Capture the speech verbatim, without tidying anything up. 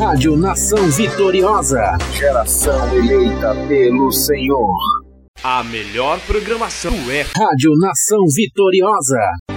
Rádio Nação Vitoriosa. Geração eleita pelo Senhor. A melhor programação é Rádio Nação Vitoriosa.